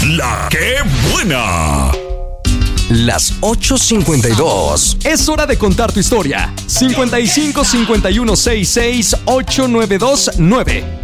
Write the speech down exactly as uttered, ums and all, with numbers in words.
La que buena. Las ocho cincuenta y dos. Es hora de contar tu historia. cincuenta y cinco cincuenta y uno sesenta y seis ocho nueve dos nueve.